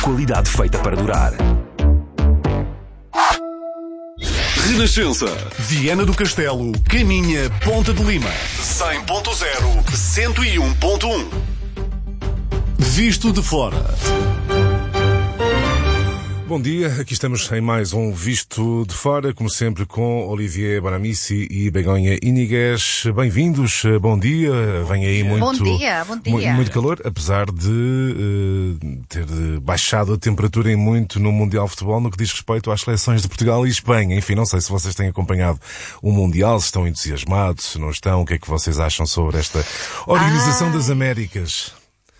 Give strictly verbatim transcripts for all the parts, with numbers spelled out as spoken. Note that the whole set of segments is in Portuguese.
Qualidade feita para durar. Renascença. Viana do Castelo, Caminha, Ponta de Lima. cem ponto zero, cento e um ponto um. Visto de fora. Bom dia, aqui estamos em mais um Visto de Fora, como sempre com Olivier Bonamici e Begonha Iniguez. Bem-vindos, bom dia, vem aí muito, bom dia, bom dia. Muito, muito calor, apesar de uh, ter baixado a temperatura em muito no Mundial de Futebol no que diz respeito às seleções de Portugal e Espanha. Enfim, não sei se vocês têm acompanhado o Mundial, se estão entusiasmados, se não estão, o que é que vocês acham sobre esta Organização ah. das Américas?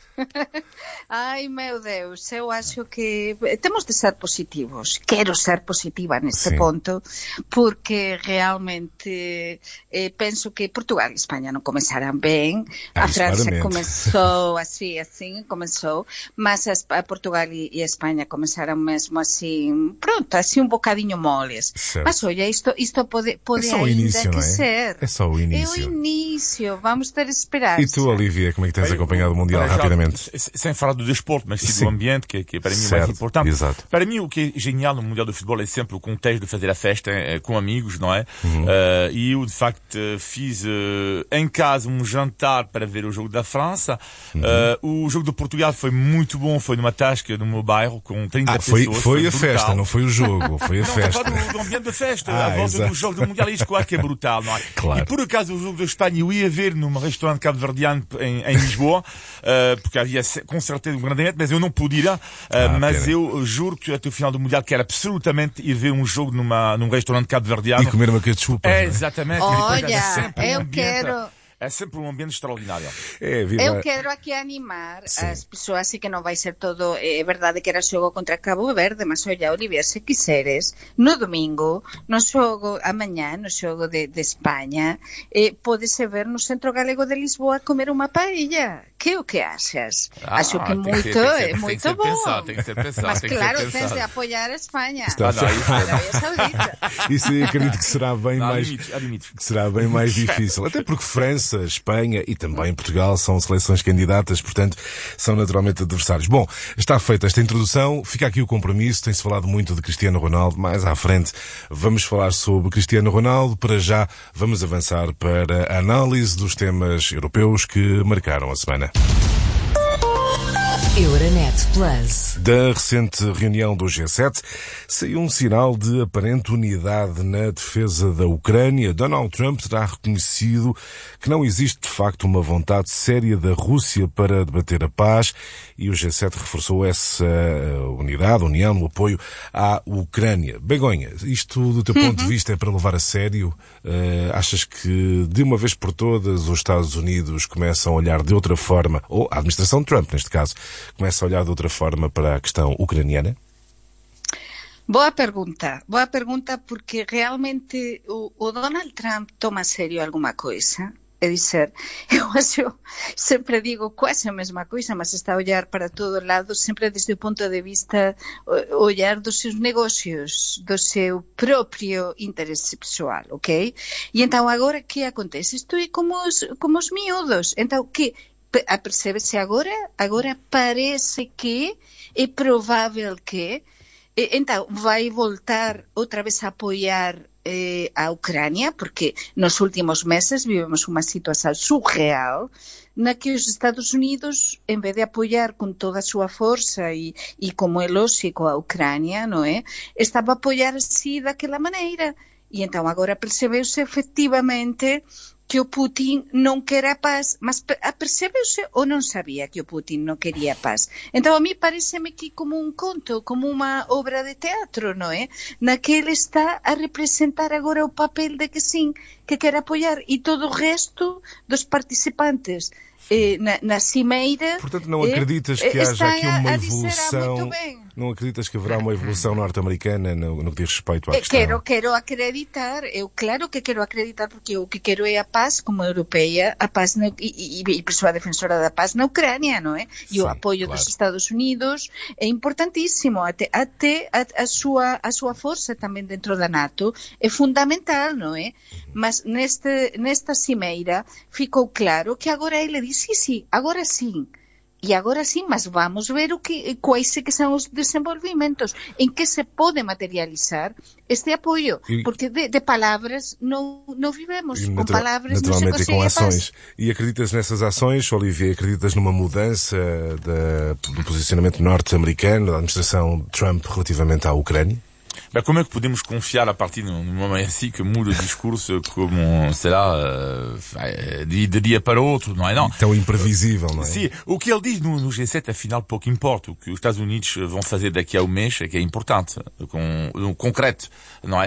Ai, meu Deus, eu acho que temos de ser positivos. Quero ser positiva neste Sim. ponto, porque realmente eh, penso que Portugal e Espanha não começaram bem. Ah, a França claramente. começou assim, assim, começou, mas a, a Portugal e, e a Espanha começaram mesmo assim, pronto, assim um bocadinho moles. Certo. Mas olha, isto, isto pode, pode é ainda início, que não é? ser. É só o início. É o início, vamos ter de esperar. E tu, Olivia, como é que tens Bem, acompanhado o Mundial já, rapidamente? Sem falar do desporto, mas sim, sim. do ambiente, que, que para mim certo, é mais importante. Exato. Para mim, o que é genial no Mundial do Futebol é sempre o contexto de fazer a festa é, com amigos, não é? Uhum. Uh, e eu, de facto, fiz uh, em casa um jantar para ver o jogo da França. Uhum. Uh, o jogo de Portugal foi muito bom, foi numa tasca no meu bairro, com trinta ah, foi, pessoas. Foi, foi a brutal. Festa, não foi o jogo, foi a não, festa. Não, do, do ambiente da festa, ah, a volta exato. do jogo do Mundial, isto claro que é brutal, não é? Claro. E por acaso o jogo da Espanha eu ia ver num restaurante cabo-verdiano em, em Lisboa, uh, porque havia com certeza um grande evento, mas eu não pude ir, uh, ah, mas pena. eu juro que até o final do Mundial quero absolutamente ir ver um jogo numa, num restaurante cabo-verdiano. E comer uma ketchup. É, é? exatamente. Olha, é eu um quero... É sempre um ambiente extraordinário. É, viva... Eu quero aqui animar Sim. as pessoas, e que non vai ser todo, é verdade que era xogo contra Cabo Verde, mas olha, Olivier, se quiseres, no domingo, no xogo, amanhã, no xogo de, de España, eh, podese ver no Centro Galego de Lisboa comer unha paella. Que o que achas? Ah, Acho que moito, é moito bom. Pensado, tem que ser pensado, mas tem claro, que ser tens de apoiar a Espanha. Está a Arábia Saudita. Isso eu acredito que será bem Não, mais, há limites, há limites. que será bem mais difícil. Até porque França, Espanha e também Portugal são seleções candidatas, portanto, são naturalmente adversários. Bom, está feita esta introdução, fica aqui o compromisso, tem-se falado muito de Cristiano Ronaldo, mais à frente vamos falar sobre Cristiano Ronaldo, para já vamos avançar para a análise dos temas europeus que marcaram a semana. Euronet Plus. Da recente reunião do G sete, saiu um sinal de aparente unidade na defesa da Ucrânia. Donald Trump terá reconhecido que não existe, de facto, uma vontade séria da Rússia para debater a paz, e o G sete reforçou essa unidade, união, no apoio à Ucrânia. Begonha, isto do teu ponto de vista é para levar a sério? Uh, achas que, de uma vez por todas, os Estados Unidos começam a olhar de outra forma, ou a administração Trump, neste caso, começa a olhar de outra forma para a questão ucraniana? Boa pergunta, boa pergunta, porque realmente o, o Donald Trump toma a sério alguma coisa. É dizer, eu acho, sempre digo quase a mesma coisa, mas está a olhar para todo lado, sempre desde o ponto de vista, olhar dos seus negócios, do seu próprio interesse pessoal, ok? E então agora que acontece? Isto é como os, como os miúdos. Então, que percebe-se agora? Agora parece que é provável que então vai voltar outra vez a apoiar eh, a Ucrânia, porque nos últimos meses vivemos uma situação surreal na que os Estados Unidos, em vez de apoiar com toda a sua força e, e como é lógico a Ucrânia, não é? Estava a apoiar assim daquela maneira. E então agora percebeu-se efetivamente que o Putin não quer a paz, mas percebeu-se ou não sabia que o Putin não queria a paz? Então a mim parece-me que como um conto, como uma obra de teatro, não é? Na que ele está a representar agora o papel de que sim, que quer apoiar, e todo o resto dos participantes eh, na, na cimeira... Portanto, não acreditas eh, que haja aqui uma evolução... Não acreditas que haverá uma evolução norte-americana no, no que diz respeito à questão? Quero, quero acreditar, eu claro que quero acreditar, porque o que quero é a paz como europeia, a paz na, e, e, e pessoa defensora da paz na Ucrânia, não é? E Sim, o apoio claro. dos Estados Unidos é importantíssimo, até, até a, a, sua, a sua força também dentro da NATO é fundamental, não é? Mas neste, nesta cimeira ficou claro que agora ele diz, sim, sim, agora sim, E agora sim, mas vamos ver o que, quais que são os desenvolvimentos, em que se pode materializar este apoio, e, porque de, de palavras não, não vivemos, com palavras não se consegue com ações. Paz. E acreditas nessas ações, Olivier? Acreditas numa mudança da, do posicionamento norte-americano, da administração Trump relativamente à Ucrânia? Ben, como é que podemos confiar a partir de um momento assim que muda o discurso como, sei lá, uh, de, de dia para outro, não é? Não. Tão imprevisível, não é? Sim, o que ele diz no, no G sete, afinal, pouco importa. O que os Estados Unidos vão fazer daqui a um mês é que é importante, com, no concreto, não é?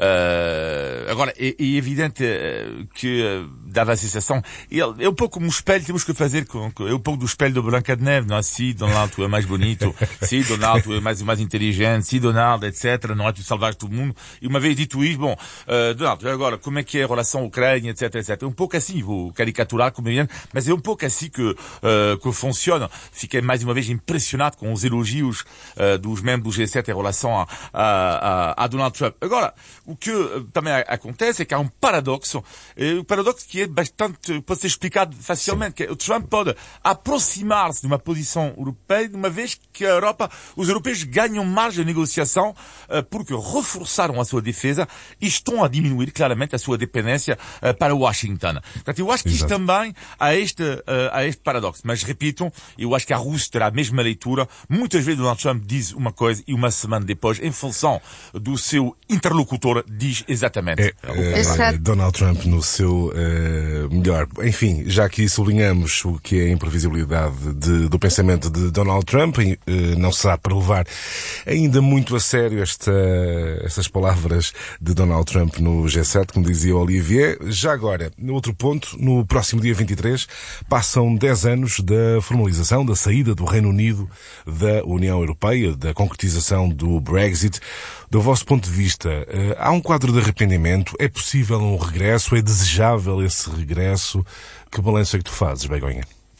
Uh, agora, é, é evidente que uh, dava a sensação, ele, é um pouco como um espelho, temos que fazer, com, é um pouco do espelho da Branca de Neve, não é? Sim, Donald, tu é mais bonito, sim, Donald, tu é mais, mais inteligente, sim, Donald, etcétera, não é? Tu salvaste todo mundo. E uma vez dito isto, bom, uh, Donald, agora, como é que é a relação Ucrânia, etc, etcétera. É um pouco assim, vou caricaturar como é, mas é um pouco assim que, uh, que funciona. Fiquei mais uma vez impressionado com os elogios uh, dos membros do G sete em relação a, a, a, a Donald Trump. Agora, o que uh, também acontece é que há um paradoxo, uh, um paradoxo que é bastante, pode ser explicado facilmente, que o Trump pode aproximar-se de uma posição europeia, de uma vez que a Europa, os europeus ganham margem de negociação uh, por que reforçaram a sua defesa e estão a diminuir claramente a sua dependência uh, para Washington. Portanto, eu acho que isto também há este, uh, há este paradoxo. Mas, repito, eu acho que a Rússia terá a mesma leitura. Muitas vezes Donald Trump diz uma coisa e uma semana depois, em função do seu interlocutor, diz exatamente. É, é, Donald Trump no seu uh, melhor. Enfim, já aqui sublinhamos o que é a imprevisibilidade de, do pensamento de Donald Trump, e, uh, não será para levar ainda muito a sério esta essas palavras de Donald Trump no G sete, como dizia Olivier. Já agora, no outro ponto, no próximo dia vinte e três, passam dez anos da formalização da saída do Reino Unido da União Europeia, da concretização do Brexit. Do vosso ponto de vista, há um quadro de arrependimento? É possível um regresso? É desejável esse regresso? Que balanço é que tu fazes, Begonha?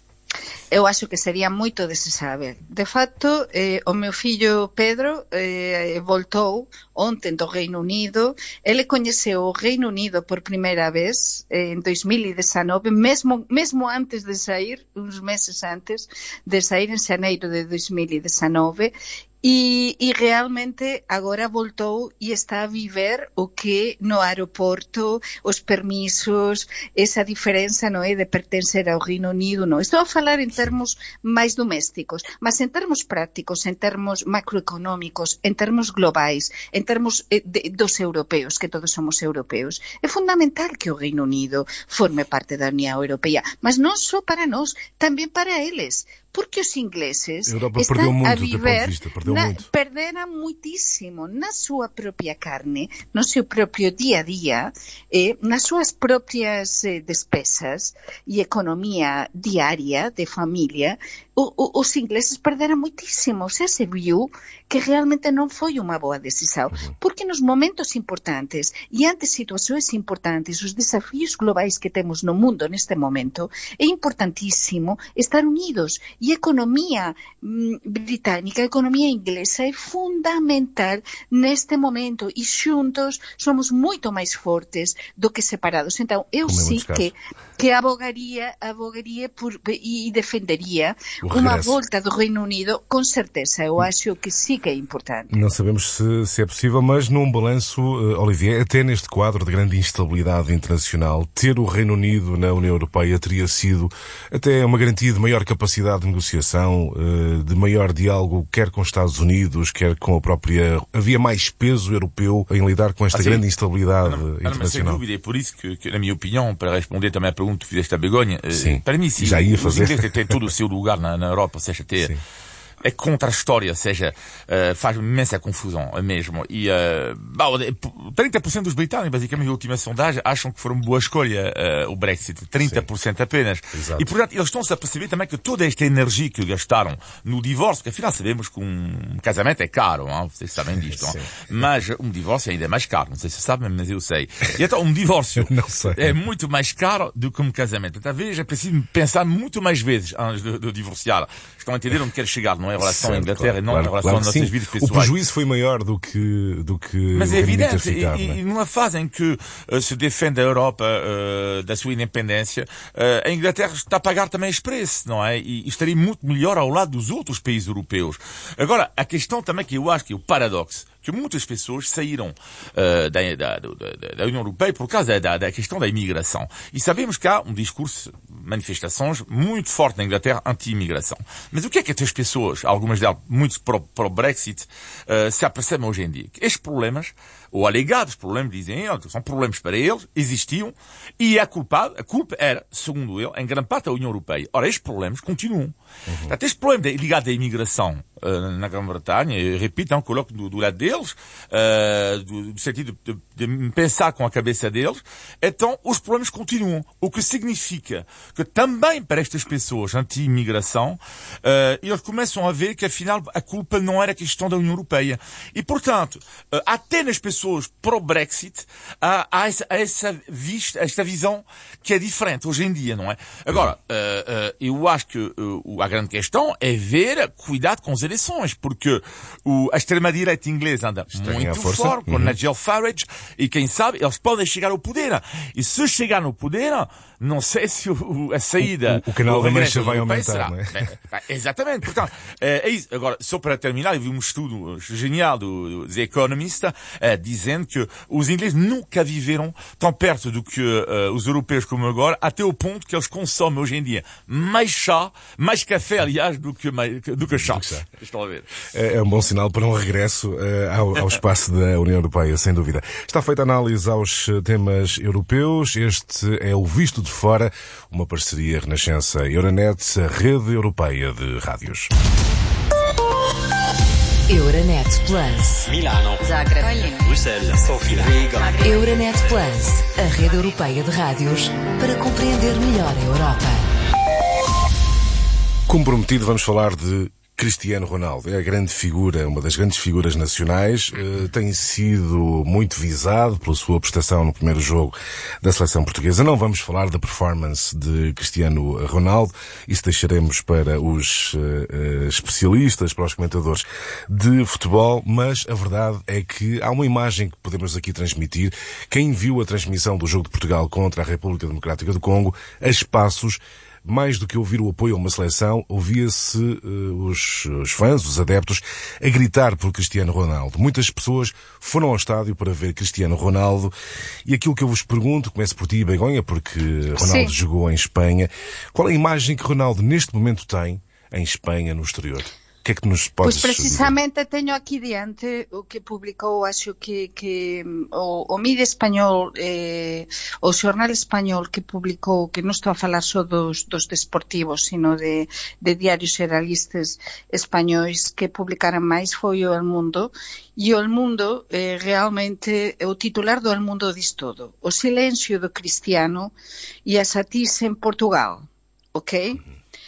Eu acho que sería moito desesável. De facto, eh, o meu fillo Pedro eh, voltou ontem do Reino Unido. Ele coñeceu o Reino Unido por primeira vez eh, en dois mil e dezanove, mesmo, mesmo antes de sair, uns meses antes de sair en xaneiro de dois mil e dezanove. E, e realmente agora voltou e está a viver o que no aeroporto, os permisos, esa diferença, non é, de pertencer ao Reino Unido, non. Estou a falar en termos máis domésticos, mas en termos prácticos, en termos macroeconómicos, en termos globais, en termos eh, de, dos europeos, que todos somos europeos. É fundamental que o Reino Unido forme parte da Unión Europea, mas non só para nós, tamén para eles. Porque os ingleses están a viver, na, perderam muitíssimo na sua própria carne, no seu próprio dia a dia, eh, nas suas próprias eh, despesas e economia diária de família. O, o, os ingleses perderam muitíssimo. Já se viu que realmente não foi uma boa decisão. Porque nos momentos importantes e ante situações importantes, os desafios globais que temos no mundo neste momento, é importantíssimo estar unidos. E a economia hum, britânica, a economia inglesa é fundamental neste momento. E juntos somos muito mais fortes do que separados. Então, eu sim que, que abogaria, abogaria por, e defenderia uma volta do Reino Unido, com certeza. Eu acho que sim que é importante. Não sabemos se, se é possível, mas num balanço, uh, Olivier, até neste quadro de grande instabilidade internacional, ter o Reino Unido na União Europeia teria sido até uma garantia de maior capacidade de negociação, uh, de maior diálogo, quer com os Estados Unidos, quer com a própria... Havia mais peso europeu em lidar com esta ah, grande instabilidade não, internacional. Não, sem dúvida, é por isso que, que, na minha opinião, para responder também à pergunta que fizeste a Begonha, sim, para mim, sim, já ia fazer. Os ingleses têm todo o seu lugar na, na Europa, ou seja, ter... é contra a história, ou seja, uh, faz imensa confusão mesmo. E uh, trinta por cento dos britânicos, basicamente, na última sondagem, acham que foi uma boa escolha uh, o Brexit. trinta por cento Sim. apenas. Exato. E, portanto, eles estão-se a perceber também que toda esta energia que gastaram no divórcio, que afinal sabemos que um casamento é caro, não? Vocês sabem disto, não? Mas um divórcio é ainda mais caro. Não sei se sabem, mas eu sei. E então, um divórcio é muito mais caro do que um casamento. Talvez é preciso pensar muito mais vezes antes de, de divorciar. Estão a entender onde quero chegar, não é? em relação certo, à Inglaterra claro, e não claro, em relação claro às nossas sim. vidas pessoais. O prejuízo foi maior do que, do que Mas o é evidente, ficado, e, né? e numa fase em que uh, se defende a Europa uh, da sua independência, uh, a Inglaterra está a pagar também esse preço, não é? E, e estaria muito melhor ao lado dos outros países europeus. Agora, a questão também que eu acho que é o paradoxo, que muitas pessoas saíram uh, da, da, da, da União Europeia por causa da, da questão da imigração. E sabemos que há um discurso, manifestações muito forte na Inglaterra anti-imigração. Mas o que é que estas pessoas, algumas delas muito pró-Brexit, uh, se apercebem hoje em dia? Que estes problemas, ou alegados problemas, dizem eles, são problemas para eles, existiam, e a culpa, a culpa era, segundo ele, em grande parte da União Europeia. Ora, estes problemas continuam. Uhum. Portanto, este problema ligado à imigração uh, na Grã-Bretanha, eu repito, é um coloco do, do lado deles, uh, do, do sentido de, de, de pensar com a cabeça deles, então os problemas continuam. O que significa que também para estas pessoas anti-imigração, uh, eles começam a ver que afinal a culpa não era a questão da União Europeia. E portanto, uh, até nas pessoas pró-Brexit, há, há, essa, há essa, vista, esta visão que é diferente hoje em dia, não é? Agora, uh, uh, eu acho que uh, a grande questão é ver, cuidado com as eleições, porque o, a extrema-direita inglesa anda Estranha muito forte, com uhum. Nigel Farage, e quem sabe, eles podem chegar ao poder. E se chegar no poder, não sei se o, a saída... O, o canal da Mancha vai aumentar, será. Não é? É, exatamente. Portanto, é, é isso. Agora, só para terminar, eu vi um estudo genial do, do The Economist, é, dizendo que os ingleses nunca viveram tão perto do que uh, os europeus como agora, até o ponto que eles consomem hoje em dia mais chá, mais café, aliás, do que, mais, do que chá. Estão a ver. É, é um bom sinal para um regresso uh, ao, ao espaço da União Europeia, sem dúvida. Está feita a análise aos temas europeus. Este é o Visto de Fora, uma parceria Renascença-Euronet, a rede europeia de rádios. Euronet Plus. Milano. Zagreb. Bruxelas. Sofia. Riga. Euronet Plus, a rede europeia de rádios para compreender melhor a Europa. Como prometido, vamos falar de Cristiano Ronaldo. É a grande figura, uma das grandes figuras nacionais. Uh, tem sido muito visado pela sua prestação no primeiro jogo da seleção portuguesa. Não vamos falar da performance de Cristiano Ronaldo. Isso deixaremos para os uh, uh, especialistas, para os comentadores de futebol. Mas a verdade é que há uma imagem que podemos aqui transmitir. Quem viu a transmissão do jogo de Portugal contra a República Democrática do Congo, a espaços, mais do que ouvir o apoio a uma seleção, ouvia-se uh, os, os fãs, os adeptos, a gritar por Cristiano Ronaldo. Muitas pessoas foram ao estádio para ver Cristiano Ronaldo. E aquilo que eu vos pergunto, começo por ti, Begonha, porque Ronaldo Sim. jogou em Espanha. Qual é a imagem que Ronaldo neste momento tem em Espanha, no exterior? O que é que nos podes Pois precisamente dizer? Teño aquí diante o que publicou, acho que, que o, o Mide Español, eh, o xornal español que publicou, que non estou a falar só dos, dos desportivos, sino de, de diarios xeralistas españois que publicaran máis, foi o El Mundo, e o El Mundo eh, realmente, o titular do El Mundo diz todo: o silencio do Cristiano e a satise en Portugal, ok?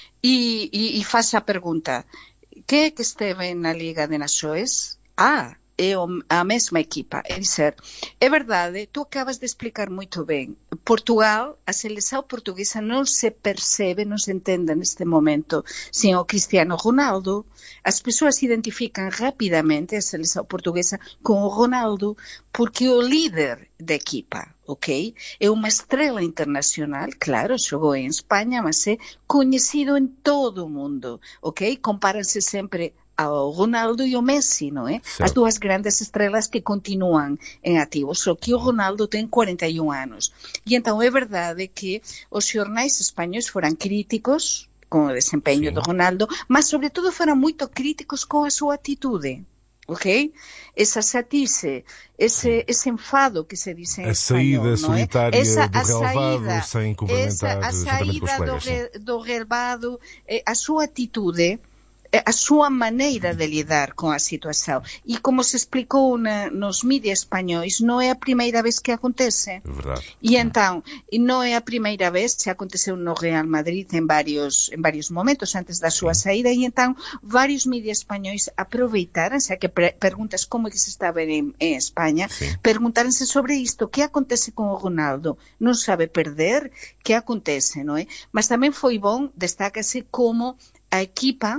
E, e, e faz a pergunta: que é que esteve na Liga de Nações? Ah, é a mesma equipa. É dizer, é verdade, tu acabas de explicar muito bem. Portugal, a seleção portuguesa non se percebe, non se entende neste momento sin o Cristiano Ronaldo. As persoas identifican rapidamente a seleção portuguesa con o Ronaldo porque o líder da equipa, ok? É unha estrela internacional, claro, xogou en España, mas é coñecido en todo o mundo, ok? Compáranse sempre ao Ronaldo e ao Messi, não é? Certo. As duas grandes estrelas que continuam em ativo, só que o Ronaldo tem quarenta e um anos. E então é verdade que os jornais espanhóis foram críticos com o desempenho Sim. do Ronaldo, mas sobretudo foram muito críticos com a sua atitude. Ok? Essa satise, esse, esse enfado que se diz em a espanhol, saída solitária é? Essa, do relevado saída, sem cumprimentar essa, a juntamente com os saída colegas. do, re, do relevado, a sua atitude, a sua maneira de lidar com a situação. E como se explicou na, nos mídias espanhóis, não é a primeira vez que acontece. Verdade. E então, não é a primeira vez, já aconteceu no Real Madrid em vários, em vários momentos antes da sua saída, e então vários mídias espanhóis aproveitaram, já que perguntas como é que se estava em, em Espanha, perguntaram-se sobre isto, o que acontece com o Ronaldo? Não sabe perder? O que acontece, não é? Mas também foi bom, destaca-se como a equipa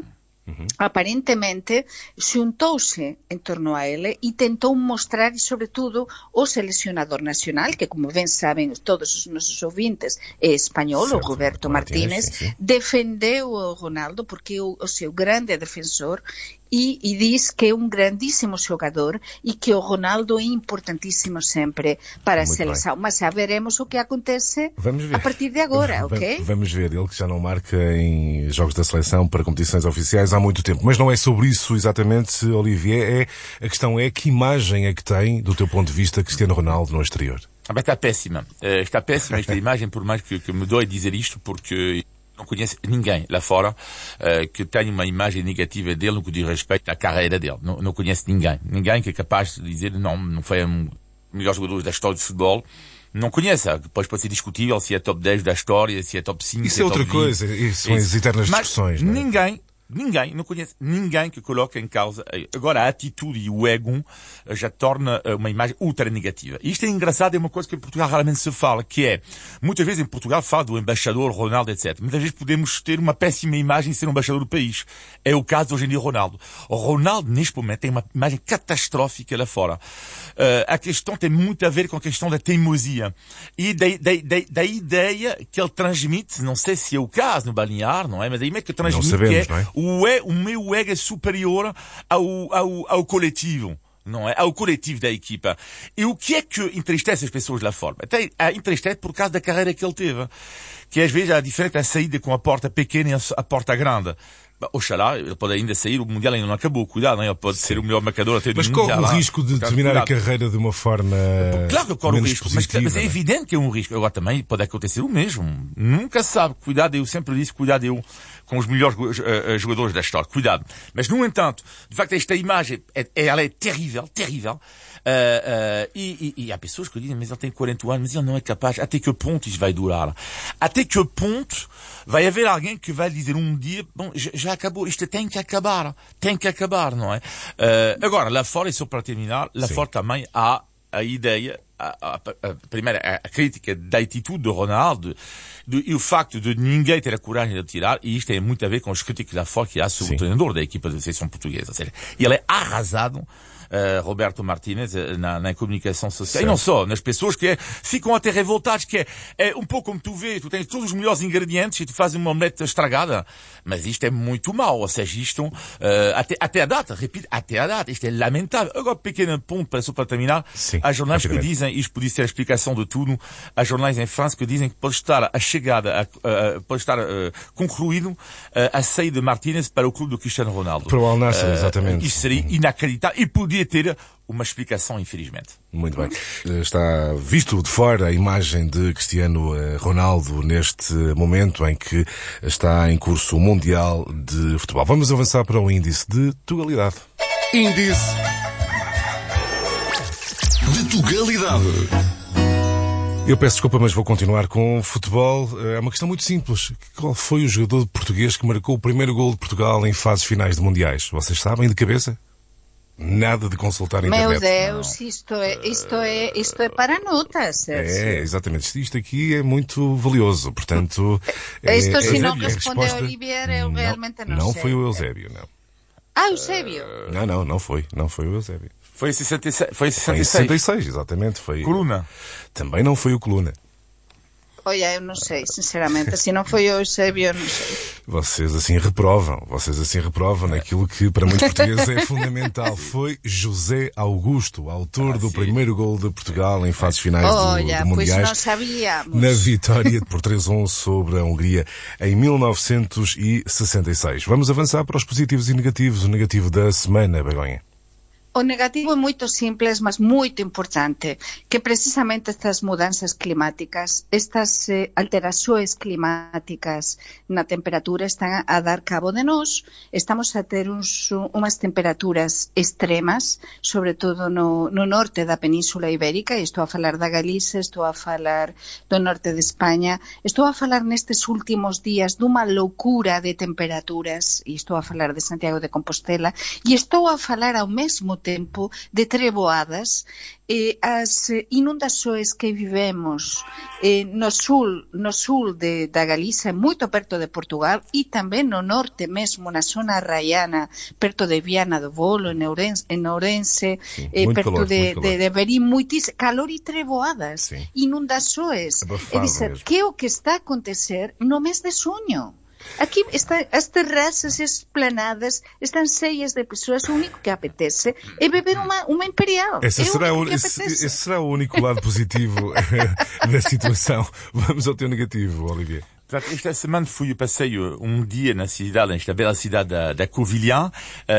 Uhum. Aparentemente xuntouse en torno a ele e tentou mostrar, e sobretudo o seleccionador nacional, que como ben saben todos os nosos ouvintes é español, certo, o Roberto Martínez, Martínez sim, sim. defendeu o Ronaldo porque é o, o seu grande defensor e, e diz que é um grandíssimo jogador e que o Ronaldo é importantíssimo sempre para Muito a seleção. Bem. Mas já veremos o que acontece a partir de agora, ok? Vamos ver, ele que já não marca em jogos da seleção para competições oficiais há muito tempo. Mas não é sobre isso exatamente, Olivier. É, a questão é que imagem é que tem, do teu ponto de vista, Cristiano Ronaldo no exterior? Ah, bem, está péssima. Uh, está péssima esta imagem, por mais que, que me dói dizer isto, porque não conheço ninguém lá fora uh, que tenha uma imagem negativa dele no que diz respeito à carreira dele. Não, não conheço ninguém. Ninguém que é capaz de dizer não, não foi um melhor jogador da história de futebol. Não conheça. Depois pode ser discutível se é top dez da história, se é top cinco, isso se é, é outra top vinte. Coisa. Isso são as eternas Mas discussões. Não é? Ninguém... Ninguém, não conhece ninguém que coloque em causa. Agora, a atitude e o ego já torna uma imagem ultra negativa. E isto é engraçado, é uma coisa que em Portugal raramente se fala, que é, muitas vezes em Portugal fala do embaixador Ronaldo, etcétera. Muitas vezes podemos ter uma péssima imagem e ser um embaixador do país. É o caso hoje em dia Ronaldo. O Ronaldo, neste momento, tem uma imagem catastrófica lá fora. Uh, a questão tem muito a ver com a questão da teimosia. E da, da, da, da ideia que ele transmite, não sei se é o caso no balnear, não é? Mas a ideia que ele transmite não sabemos, que é, não é? O, é, o meu ego é superior ao, ao, ao coletivo, não é? Ao coletivo da equipa. E o que é que entristece as pessoas lá fora? Até entristece por causa da carreira que ele teve. Que às vezes é diferente a saída com a porta pequena e a porta grande. Oxalá, ele pode ainda sair, o Mundial ainda não acabou, cuidado, não é? Ele pode Sim. ser o melhor marcador até do mas Mundial. Mas corre o risco de Portanto, terminar cuidado. a carreira de uma forma Claro que corre o risco, mas, mas é né? evidente que é um risco. Agora também pode acontecer o mesmo. Nunca sabe. Cuidado, eu sempre disse, cuidado eu com os melhores uh, jogadores da história. Cuidado. Mas, no entanto, de facto, esta imagem, é, ela é terrível, terrível. Uh, uh, e, e, e há pessoas que dizem, mas ele tem quarenta anos, mas ele não é capaz. Até que ponto isso vai durar? Até que ponto vai haver alguém que vai dizer um dia, bom, já, já acabou, isto tem que acabar. Tem que acabar, não é? Uh, agora, lá fora, e só para terminar, lá Sim. fora também há a ideia, a, a, a, a primeira, a, a crítica da atitude de Ronaldo, de, e o facto de ninguém ter a coragem de tirar, e isto tem muito a ver com os críticos lá fora que há sobre Sim. o treinador da equipa da seleção portuguesa. Ou seja, ele é arrasado, Uh, Roberto Martínez, uh, na, na comunicação social. Certo. E não só, nas pessoas que é, ficam até revoltadas, que é, é um pouco como tu vês, tu tens todos os melhores ingredientes e tu fazes uma omelete estragada. Mas isto é muito mau, ou seja, isto, uh, até, até a data, repito, até a data, isto é lamentável. Agora, pequeno ponto, para, só para terminar, Sim, há jornais que dizem, isto podia ser a explicação de tudo, há jornais em França que dizem que pode estar a chegada, a, uh, pode estar uh, concluído uh, a saída de Martínez para o clube do Cristiano Ronaldo. Para o Al Nassr, uh, exatamente. Isso seria inacreditável e podia ter uma explicação, infelizmente. Muito bem. Está visto de fora a imagem de Cristiano Ronaldo neste momento em que está em curso o Mundial de Futebol. Vamos avançar para o índice de Tugalidade. Índice de Tugalidade. Eu peço desculpa, mas vou continuar com futebol. É uma questão muito simples. Qual foi o jogador português que marcou o primeiro golo de Portugal em fases finais de mundiais? Vocês sabem de cabeça? Nada de consultar a internet. Meu Deus, isto é, isto é, isto é para notas, Sérgio. É, exatamente. Isto aqui é muito valioso, portanto... Isto, é, se é, não é responde a Olivier, eu não, realmente não, não sei. Não foi o Eusébio, não. Ah, Eusébio? Uh, não, não, não foi. Não foi o Eusébio. Foi em sessenta e seis. Foi em sessenta e seis, foi em sessenta e seis exatamente. Foi... Coluna. Também não foi o Coluna. Olha, eu não sei, sinceramente. Se não foi o Eusébio, eu não sei. Vocês assim reprovam. Vocês assim reprovam naquilo que para muitos portugueses é fundamental. Foi José Augusto, autor ah, do sim. primeiro gol de Portugal em fases finais Olha, do, do Mundiais. Pois não sabíamos. Na vitória por três a um sobre a Hungria em mil novecentos e sessenta e seis. Vamos avançar para os positivos e negativos. O negativo da semana, Begonha. O negativo é muito simples, mas muito importante, que precisamente estas mudanças climáticas, estas eh, alterações climáticas na temperatura están a dar cabo de nós. Estamos a ter uns, umas temperaturas extremas, sobre todo no, no norte da Península Ibérica, e estou a falar da Galiza, estou a falar do norte de España, estou a falar nestes últimos días dunha loucura de temperaturas, e estou a falar de Santiago de Compostela, e estou a falar ao mesmo tempo tempo de treboadas. E as inundações que vivemos eh, no sul, no sul de, da Galiza, muito perto de Portugal, e também no norte mesmo, na zona raiana, perto de Viana do Bolo, em Ourense, em Ourense Sim, eh, perto calor, de, calor. de, de Verín, muitíssimo calor e treboadas, Sim. inundações. Abafado É dizer, mesmo. que é o que está a acontecer no mês de junho. Aqui está, as terraças e as esplanadas estão cheias de pessoas. O único que apetece é beber uma, uma imperial. Esse é será, o o, único que esse, apetece. esse será o único lado positivo da situação. Vamos ao teu negativo, Olivier. Portanto, esta semana fui, passei um dia na cidade, nesta bela cidade da, da Covilhã, uh,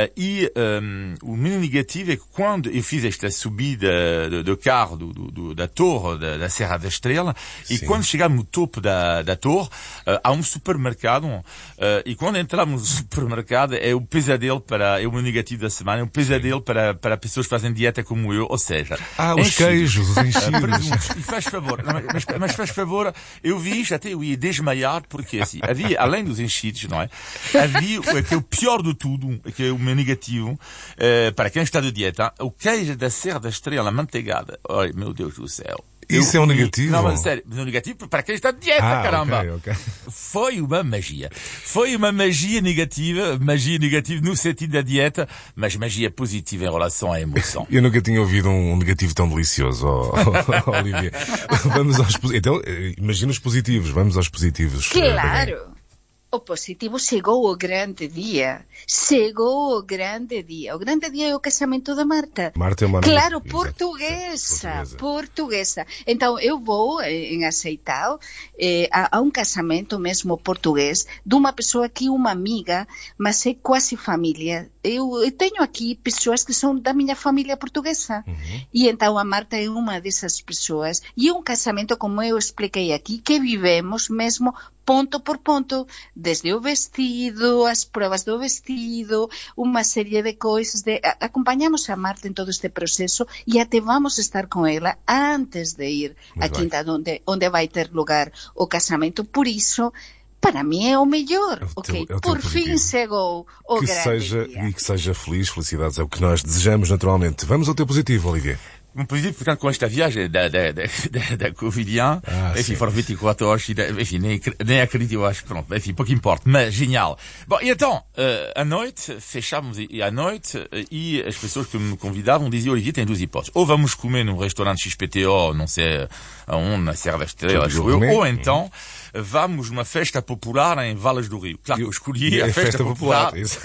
e um, o meu negativo é que quando eu fiz esta subida de, de carro do, do, do, da torre, da, da Serra da Estrela, Sim. e quando chegamos no topo da, da torre, uh, há um supermercado, uh, e quando entramos no supermercado é o pesadelo para, é o meu negativo da semana, é um pesadelo para, para pessoas que fazem dieta como eu, ou seja... Ah, os enchidos. queijos, os enchidos. E faz favor, não, mas, mas faz favor, eu vi isto, até eu ia desmaiar, porque assim, havia, além dos enchidos, não é? Havia, que é o pior de tudo, que é o meu negativo, uh, para quem está de dieta, o queijo da Serra da Estrela manteigada. Ai, meu Deus do céu. Isso Eu, é um negativo? Não, mas sério, é um negativo para quem está de dieta, Ah, caramba. ok, ok. Foi uma magia. Foi uma magia negativa, magia negativa no sentido da dieta, mas magia positiva em relação à emoção. Eu nunca tinha ouvido um negativo tão delicioso, oh, oh, Olivier. Vamos aos, então, imagina os positivos, vamos aos positivos. Claro. O positivo chegou o grande dia. Chegou o grande dia. O grande dia é o casamento da Marta. Marta é uma Claro, amiga. portuguesa, Exato, portuguesa. portuguesa. Então, eu vou em aceitar eh, a, a um casamento mesmo português de uma pessoa que é uma amiga, mas é quase família. Eu, eu tenho aqui pessoas que são da minha família portuguesa. Uhum. E então a Marta é uma dessas pessoas. E é um casamento, como eu expliquei aqui, que vivemos mesmo ponto por ponto, desde o vestido, as provas do vestido, uma série de coisas. De... Acompanhamos a Marta em todo este processo e até vamos estar com ela antes de ir Muito à quinta onde, onde vai ter lugar o casamento. Por isso, para mim é o melhor. É o Ok, teu, é o teu por positivo. fim chegou o que grande seja, dia. E que seja feliz, felicidades é o que nós desejamos naturalmente. Vamos ao teu positivo, Olivier. Um positivo, portanto, com esta viagem da, da, da, da, da Covilhã, Ah, enfim, sim. foram vinte e quatro horas, enfim, nem, nem acredito, eu acho, pronto, enfim, pouco importa, mas genial. Bom, e então, uh, à noite, fechámos e, à noite, uh, e as pessoas que me convidavam diziam, Olivier, tem duas hipóteses. Ou vamos comer num restaurante X P T O, não sei aonde, na Serra da Estrela, acho eu, ou então, vamos numa festa popular em Valas do Rio. Claro que eu escolhi é a festa, festa popular, popular. isso.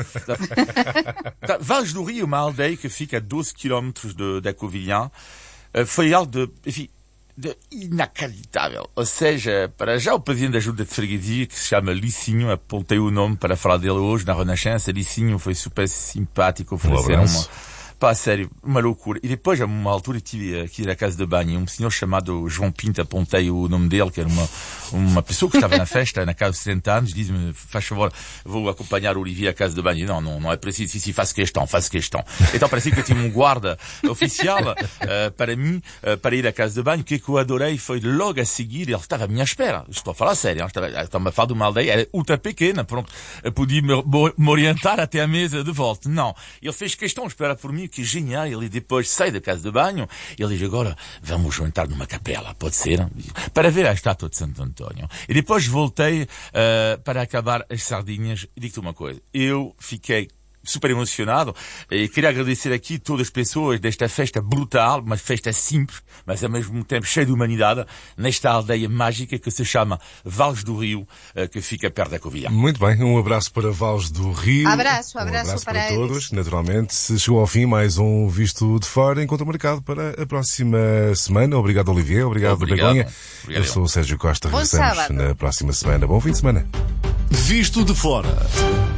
É, Valas do Rio é uma aldeia que fica a doze quilómetros de, da Covilhã. Uh, foi algo de, enfim, de inacreditável. Ou seja, para já o presidente da Junta de Freguesia, que se chama Licinho, apontei o nome para falar dele hoje na Renascença. Licinho foi super simpático, ofereceram uma... Pá, sério, uma loucura. E depois, a uma altura, tive aqui na casa de banho um senhor chamado João Pinto, apontei o nome dele, que era uma, uma pessoa que estava na festa, na casa de setenta anos, diz-me, faz favor, vou acompanhar o Olivier à casa de banho. Não, não, não é preciso, sim, sim, faço questão, faço questão. Então, parecia que eu tinha um guarda oficial uh, para mim, uh, para ir à casa de banho. O que eu adorei foi logo a seguir, ele estava à minha espera. Estou a falar sério, estava, estava a falar de uma aldeia, era ultra pequena, pronto, podia me, me orientar até a mesa de volta. Não, ele fez questão, espera por mim, que genial. Ele depois sai da casa de banho, ele diz, agora vamos jantar numa capela, pode ser? Para ver a estátua de Santo António. E depois voltei uh, para acabar as sardinhas. E digo-te uma coisa, eu fiquei super emocionado e queria agradecer aqui todas as pessoas desta festa brutal, uma festa simples, mas ao mesmo tempo cheia de humanidade, nesta aldeia mágica que se chama Vales do Rio, que fica perto da Covilhã. Muito bem, um abraço para Vales do Rio. Abraço, um abraço, abraço para, para todos. eles. Naturalmente, se chegou ao fim mais um Visto de Fora, encontro marcado para a próxima semana. Obrigado, Olivier. Obrigado, Obrigado. Begonha. Obrigado. Eu sou o Sérgio Costa. Bom Regressamos sábado. na próxima semana. Bom fim de semana. Visto de Fora.